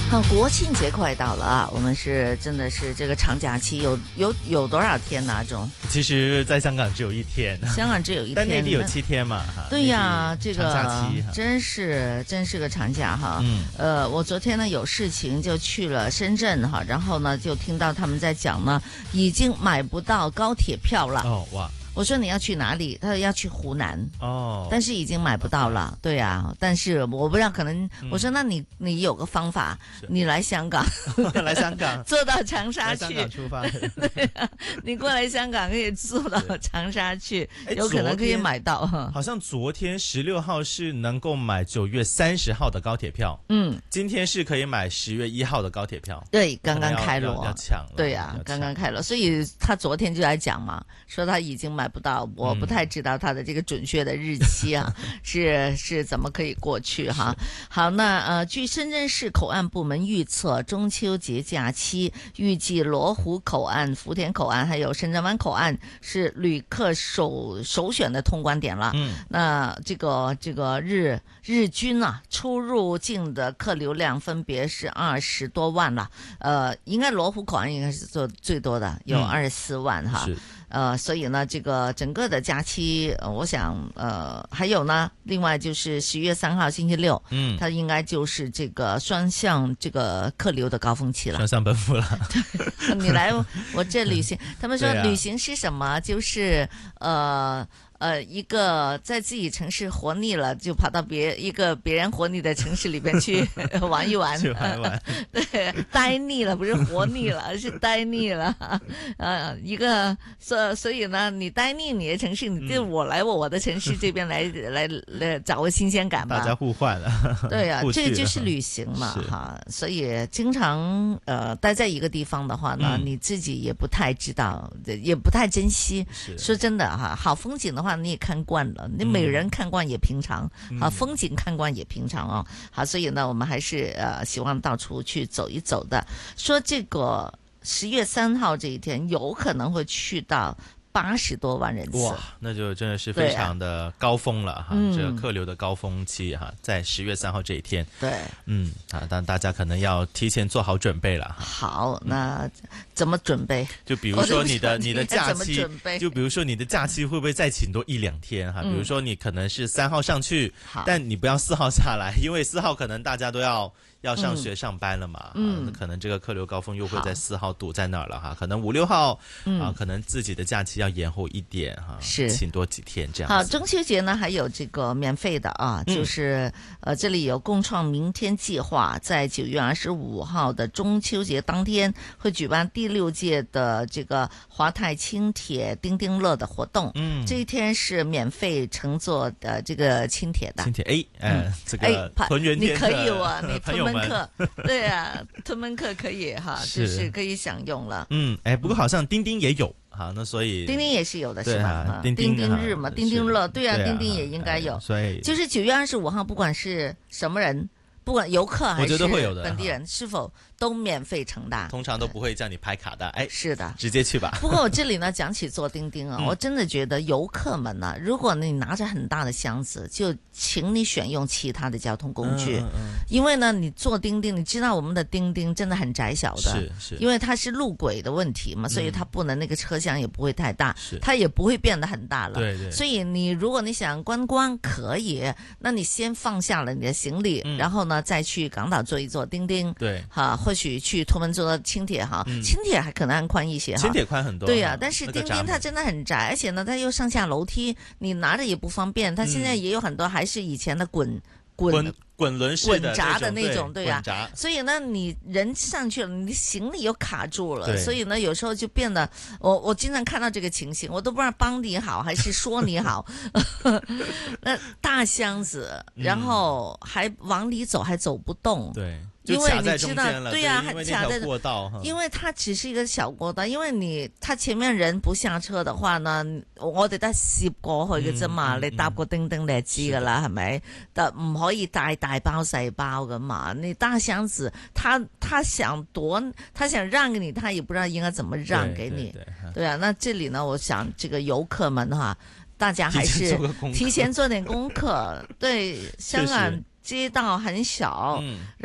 好，国庆节快到了啊！我们是真的是这个长假期有多少天呢？中其实，在香港只有1天， 香港只有1天， 但内地有7天嘛。 对呀，这个长假期真是个长假哈。我昨天呢有事情就去了深圳哈，然后呢就听到他们在讲呢，已经买不到高铁票了。 哦哇！ 我说你要去哪里？他说要去湖南哦， 但是已经买不到了。对啊，但是我不知道，可能我说那你有个方法，你来香港， 来香港坐到长沙去， 来香港出发。 对啊，你过来香港可以坐到长沙去，有可能可以买到。 好像昨天16号是能够买9月30号的高铁票，今天是可以买10月1号的高铁票。 对，刚刚开锣， 要抢了。 对啊，刚刚开锣，所以他昨天就在讲嘛，说他已经买不到，我不太知道他的这个准确的日期啊，是怎么可以过去哈？好，那据深圳市口岸部门预测，中秋节假期预计罗湖口岸、福田口岸还有深圳湾口岸是旅客首选的通关点了。那这个日均啊出入境的客流量分别是20多万了，应该罗湖口岸应该是做最多的，有24万哈。所以呢，这个整个的假期，我想，还有呢，另外就是10月3号星期六，它应该就是这个双向这个客流的高峰期了， 双向奔赴了。 你来我这旅行，他们说旅行是什么？就是一个在自己城市活腻了，就跑到一个别人活腻的城市里边去玩一玩， 去玩一玩。 对，呆腻了，不是活腻了，而是呆腻了。一个所以呢，你呆腻你的城市，你就我来我的城市这边来找个新鲜感吧。 大家互换了。 对啊，这个就是旅行嘛哈。所以经常待在一个地方的话呢，你自己也不太知道，也不太珍惜。说真的哈，好风景的话你也看惯了，你美人看惯也平常，风景看惯也平常哦。好，所以呢，我们还是希望到处去走一走的。说这个10月3号这一天有可能会去到80多万人次， 哇，那就真的是非常的高峰了哈，这个客流的高峰期哈，在10月3号这一天。 对， 但大家可能要提前做好准备了。 好，那怎么准备？ 就比如说你的假期， 就比如说你的假期会不会再请多1-2天哈？比如说你可能是3号上去，但你不要4号下来，因为4号可能大家都要上学上班了嘛，那可能这个客流高峰又会在4号堵在那儿了哈，可能5、6号可能自己的假期要延后一点哈， 是请多几天这样子。 好，中秋节呢还有这个免费的啊，就是这里有共创明天计划，在9月25号的中秋节当天会举办第6届的这个华泰轻铁叮叮乐的活动。这一天是免费乘坐的这个轻铁的。 轻铁这个屯元天你可以啊，你朋友们课，对啊，屯门客可以哈，就是可以享用了。 不过好像钉钉也有。好，那所以钉钉也是有的，是吧？ 钉钉日嘛，钉钉乐，对啊，钉钉也应该有。 所以就是9月25号，不管是什么人，不管游客还是本地人，是否都免费乘搭， 通常都不会叫你拍卡的。 是的， 直接去吧。 不过我这里呢，讲起坐钉钉啊，我真的觉得游客们呢，如果你拿着很大的箱子，就请你选用其他的交通工具，因为呢，你坐钉钉，你知道我们的钉钉真的很窄小的， 是， 因为它是路轨的问题嘛，所以它不能那个车厢也不会太大，它也不会变得很大了。 对， 所以如果你想观光可以，那你先放下了你的行李，然后呢再去港岛坐一坐钉钉， 对， 或许去屯门坐轻铁哈，轻铁还可能宽一些哈， 轻铁宽很多， 对呀，但是钉钉它真的很窄，而且呢它又上下楼梯，你拿着也不方便。它现在也有很多还是以前的滚轮式的滚闸的那种，对呀，所以呢，你人上去了，你行李又卡住了，所以呢，有时候就变得，我经常看到这个情形，我都不知道帮你好还是说你好。那大箱子，然后还往里走，还走不动， 对。 因为你知道，对呀，还卡在过道， 因为它只是一个小過道，因為它前面人不下車的話呢，我哋得攝過去嘅啫嘛，你搭個叮叮你就知噶啦，係咪？但唔可以帶大包細包噶嘛，你大箱子，他想讓給你，他也不知道應該怎麼讓給你，對啊，那這裡呢，我想這個遊客們哈，大家還是提前做點功課，對，香港街道很小，